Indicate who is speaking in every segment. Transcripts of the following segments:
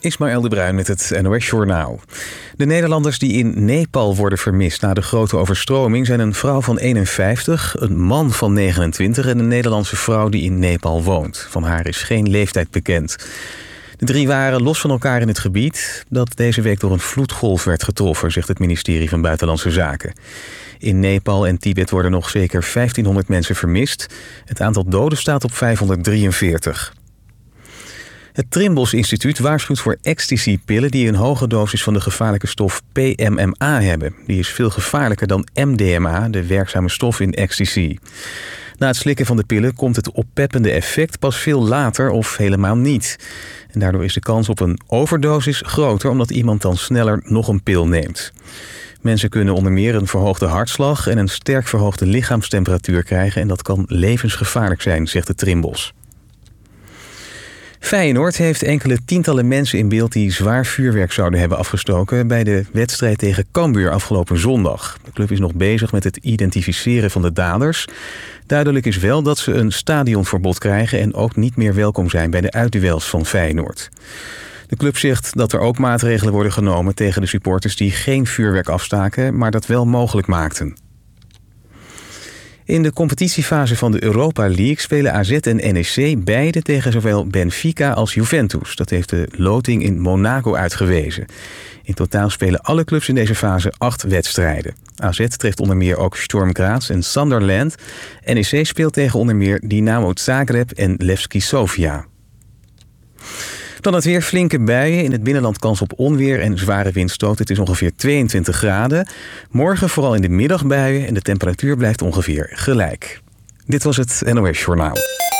Speaker 1: Ismaël de Bruin met het NOS Journaal. De Nederlanders die in Nepal worden vermist na de grote overstroming zijn een vrouw van 51, een man van 29 en een Nederlandse vrouw die in Nepal woont. Van haar is geen leeftijd bekend. De drie waren los van elkaar in het gebied dat deze week door een vloedgolf werd getroffen, zegt het ministerie van Buitenlandse Zaken. In Nepal en Tibet worden nog zeker 1500 mensen vermist. Het aantal doden staat op 543. Het Trimbos Instituut waarschuwt voor ecstasy-pillen die een hoge dosis van de gevaarlijke stof PMMA hebben. Die is veel gevaarlijker dan MDMA, de werkzame stof in ecstasy. Na het slikken van de pillen komt het oppeppende effect pas veel later of helemaal niet. En daardoor is de kans op een overdosis groter omdat iemand dan sneller nog een pil neemt. Mensen kunnen onder meer een verhoogde hartslag en een sterk verhoogde lichaamstemperatuur krijgen en dat kan levensgevaarlijk zijn, zegt de Trimbos. Feyenoord heeft enkele tientallen mensen in beeld die zwaar vuurwerk zouden hebben afgestoken bij de wedstrijd tegen Cambuur afgelopen zondag. De club is nog bezig met het identificeren van de daders. Duidelijk is wel dat ze een stadionverbod krijgen en ook niet meer welkom zijn bij de uitduels van Feyenoord. De club zegt dat er ook maatregelen worden genomen tegen de supporters die geen vuurwerk afstaken, maar dat wel mogelijk maakten. In de competitiefase van de Europa League spelen AZ en NEC beide tegen zowel Benfica als Juventus. Dat heeft de loting in Monaco uitgewezen. In totaal spelen alle clubs in deze fase 8 wedstrijden. AZ treft onder meer ook Sturm Graz en Sunderland. NEC speelt tegen onder meer Dinamo Zagreb en Levski Sofia. Dan het weer, flinke buien. In het binnenland kans op onweer en zware windstoot. Het is ongeveer 22 graden. Morgen vooral in de middag buien en de temperatuur blijft ongeveer gelijk. Dit was het NOS Journaal.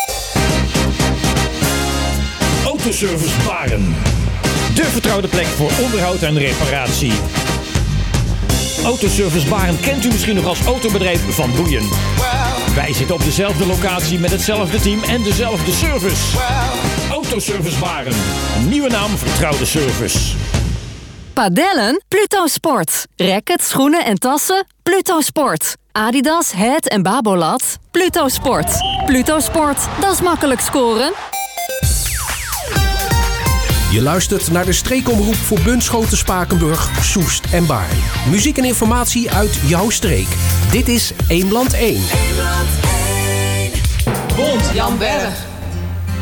Speaker 2: Autoservice Baren. De vertrouwde plek voor onderhoud en reparatie. Autoservice Baren kent u misschien nog als autobedrijf Van Boeien. Wij zitten op dezelfde locatie met hetzelfde team en dezelfde service. Autoservice Baren. Een nieuwe naam, vertrouwde service.
Speaker 3: Padellen? Pluto Sport. Rackets, schoenen en tassen? Pluto Sport. Adidas, Head en Babolat? Pluto Sport. Pluto Sport, dat is makkelijk scoren.
Speaker 4: Je luistert naar de streekomroep voor Bunschoten, Spakenburg, Soest en Baarn. Muziek en informatie uit jouw streek. Dit is Eemland 1.
Speaker 5: Bond Jan Berg.